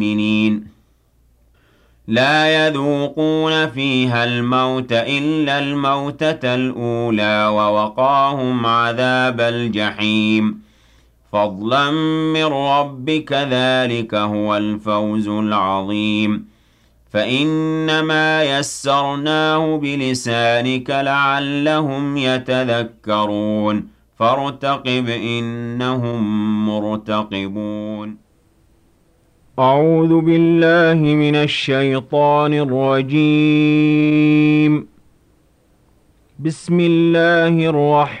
لا يذوقون فيها الموت إلا الموتة الأولى ووقاهم عذاب الجحيم فضلا من ربك ذلك هو الفوز العظيم فإنما يسرناه بلسانك لعلهم يتذكرون فارتقب إنهم مرتقبون أعوذ بالله من الشيطان الرجيم بسم الله الرحمن